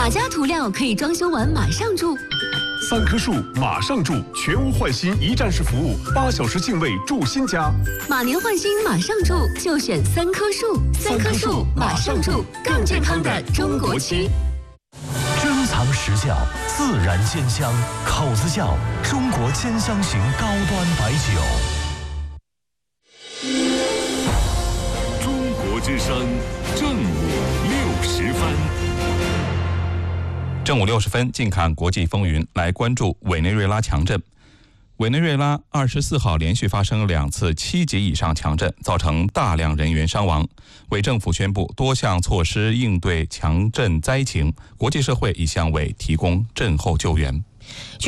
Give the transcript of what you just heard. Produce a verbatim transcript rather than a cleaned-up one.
哪家涂料可以装修完马上住？ 三棵树马上住，全屋换新一站式服务，八小时净位住新家。 马年换新马上住，就选三棵树。三棵树马上住，更健康的中国区。 珍藏实窖，自然鲜香，口子窖中国兼香型高端白酒。 中国之声正午六十分。 正午六十分，近看国际风云，来关注委内瑞拉强震。委内瑞拉二十四号连续发生两次七级以上强震，造成大量人员伤亡。委政府宣布多项措施应对强震灾情，国际社会已向委提供震后救援。